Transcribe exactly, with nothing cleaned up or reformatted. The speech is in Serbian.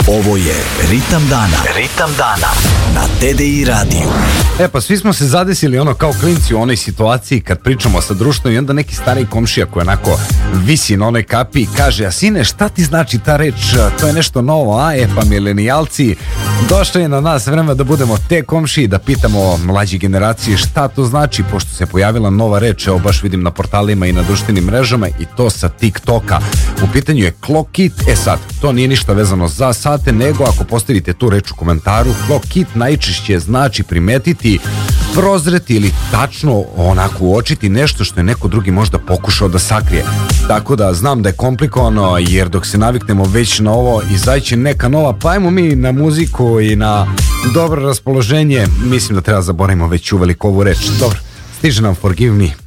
Ovo je Ritam dana. Ritam dana na T D I radiju. E pa svi smo se zadesili ono kao klinci u onoj situaciji kad pričamo sa društvom i onda neki stariji komšija koji onako visi na onoj kapi i kaže: a sine, šta ti znači ta reč, to je nešto novo, a? E pa milenijalci, došlo je na nas vreme da budemo te komšiji, da pitamo mlađe generacije šta to znači, pošto se pojavila nova reč, evo baš vidim na portalima i na društvenim mrežama, i to sa TikToka. U pitanju je clock it. E sad, to nije ništa vezano za sate, nego ako postavite tu reč u komentaru, clock it najčešće znači primetiti, prozreti ili tačno onako uočiti nešto što je neko drugi možda pokušao da sakrije. Tako da znam da je komplikovano, jer dok se naviknemo već na ovo, izaći neka nova, pa ajmo mi na muziku i na dobro raspoloženje. Mislim da treba zaboravimo već uveliko ovu reč. Dobro, stiže nam Forgive Me.